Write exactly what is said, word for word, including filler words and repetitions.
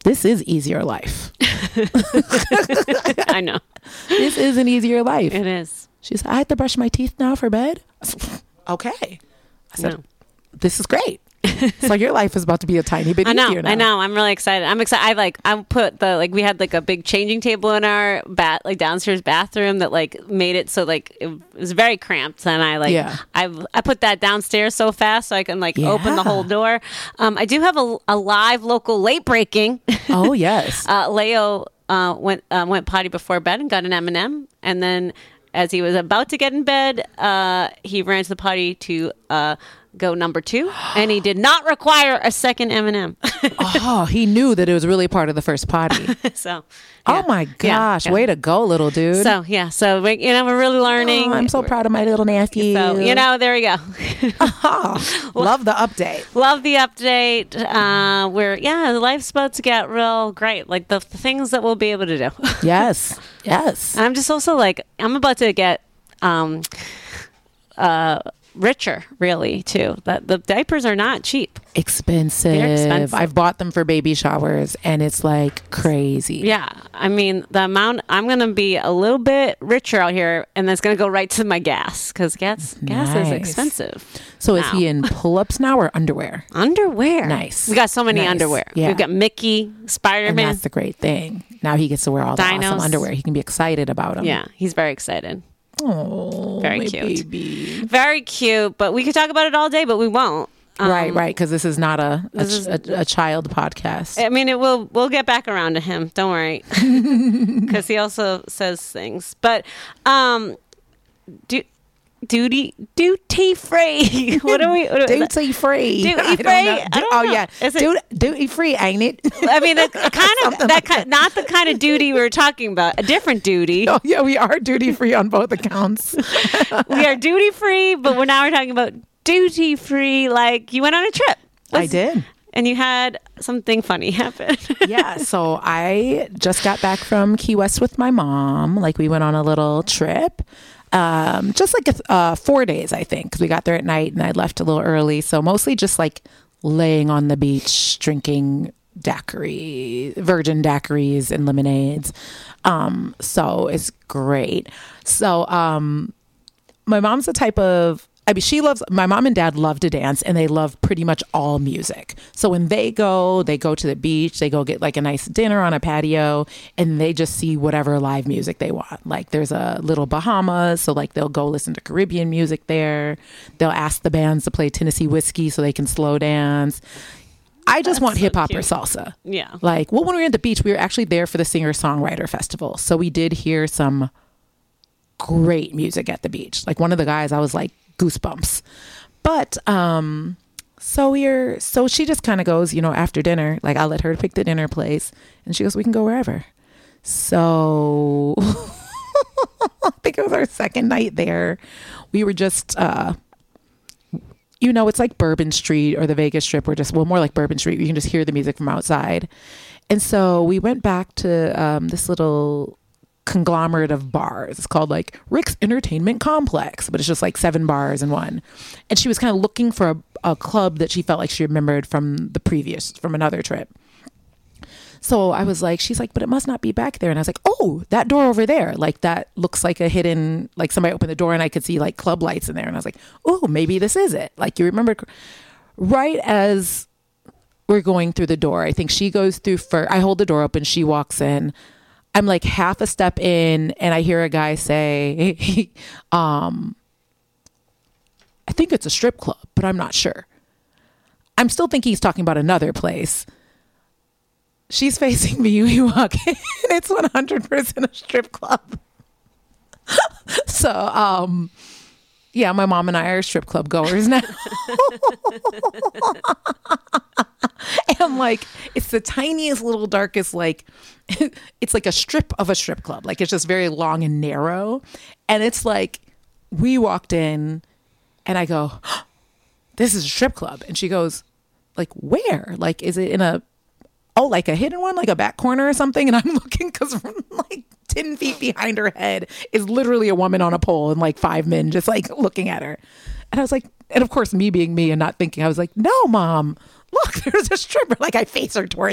this is easier life. I know. This is an easier life. It is. She said, I have to brush my teeth now for bed. I said, okay. I said, No. this is great. So your life is about to be a tiny bit I know, easier now. I know. I'm really excited. I'm excited. I like. I put the like. We had like a big changing table in our bat like downstairs bathroom that like made it so like it was very cramped, and I like. Yeah. I I put that downstairs so fast so I can like open the whole Yeah. door. Um, I do have a, a live local late breaking. Oh, yes. uh, Leo uh, went uh, went potty before bed and got an M and M, and then as he was about to get in bed, uh, he ran to the potty to. Uh, go number two, and he did not require a second M and M. Oh, he knew that it was really part of the first potty. So, Oh yeah. my Yeah, gosh, yeah. way to go, little dude. So yeah, so we, you know we're really learning. Oh, I'm so proud of my little nephew. So you know, there we go. Oh, love the update. Love the update. Uh, where yeah, the life's about to get real great. Like the, the things that we'll be able to do. Yes, yes. I'm just also like I'm about to get um, uh, richer, really too. That the diapers are not cheap. Expensive. They're expensive. I've bought them for baby showers, and it's like crazy. Yeah, I mean the amount I'm gonna be a little bit richer out here, and that's gonna go right to my gas because gas gas is Nice. expensive. So is now. he in pull-ups now or underwear? Underwear? Nice. We got so many Nice. underwear. Yeah. We've got Mickey, Spider And Man. that's the great thing. Now he gets to wear all the Dinos. awesome underwear. He can be excited about them. Yeah, he's very excited. Oh, Very my cute. baby. Very cute, but we could talk about it all day, but we won't. Um, right, right. Because this is not a a, this is- a a child podcast. I mean, it will. We'll get back around to him. Don't worry, because he also says things. But um, do, duty duty free. What are we? What are, Duty free. Duty I don't free? know. I don't oh know. yeah, Is it- duty, duty free, ain't it? I mean, the kind of that kind, not the kind of duty we were talking about. A different duty. Oh yeah, we are duty free on both accounts. We are duty free, but we're now we're talking about duty free. Like you went on a trip. I Let's- did. And you had something funny happen. Yeah, so I just got back from Key West with my mom. Like we went on a little trip, um, just like a, uh, four days, I think, because we got there at night and I left a little early. So mostly just like laying on the beach, drinking daiquiri, virgin daiquiris and lemonades. Um, so it's great. So um, my mom's the type of I mean, she loves, my mom and dad love to dance and they love pretty much all music. So when they go, they go to the beach, they go get like a nice dinner on a patio and they just see whatever live music they want. Like there's a little Bahamas. So like they'll go listen to Caribbean music there. They'll ask the bands to play Tennessee Whiskey so they can slow dance. I just That's want so hip hop or cute. salsa. Yeah. Like, well, when we were at the beach, we were actually there for the Singer Songwriter Festival. So we did hear some great music at the beach. Like one of the guys, I was like, goosebumps. But um so we're so she just kind of goes, you know, after dinner, like I'll let her pick the dinner place and she goes, we can go wherever. So I think it was our second night there. We were just uh you know, it's like Bourbon Street or the Vegas Strip, or just well more like Bourbon Street. You can just hear the music from outside. And so we went back to um this little conglomerate of bars. It's called like Rick's Entertainment Complex, but it's just like seven bars in one. And she was kind of looking for a, a club that she felt like she remembered from the previous, from another trip. So I was like, she's like, but it must not be back there. And I was like, oh, that door over there, like that looks like a hidden, like somebody opened the door and I could see like club lights in there. And I was like, oh, maybe this is it. Like you remember right as we're going through the door, I think she goes through first. I hold the door open. She walks in. I'm like half a step in and I hear a guy say, um, I think it's a strip club, but I'm not sure. I'm still thinking he's talking about another place. She's facing me. We walk in. It's one hundred percent a strip club. So, um, yeah, my mom and I are strip club goers now. And like, it's the tiniest little darkest, like, it's like a strip of a strip club. Like, it's just very long and narrow. And it's like, we walked in and I go, this is a strip club. And she goes, like, where? Like, is it in a, oh, like a hidden one, like a back corner or something? And I'm looking because like ten feet behind her head is literally a woman on a pole and like five men just like looking at her. And I was like, and of course, me being me and not thinking, I was like, no, mom, look, there's a stripper. Like I face her towards